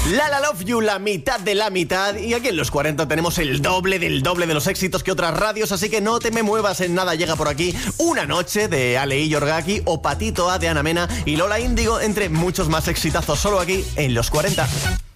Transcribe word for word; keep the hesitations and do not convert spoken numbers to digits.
La La Love You, la mitad de la mitad. Y aquí en los cuarenta tenemos el doble del doble de los éxitos que otras radios. Así que no te me muevas en nada. Llega por aquí Una Noche de Ale y Yorgaki o Patito A de Ana Mena y Lola Índigo, entre muchos más exitazos. Solo aquí en los cuarenta.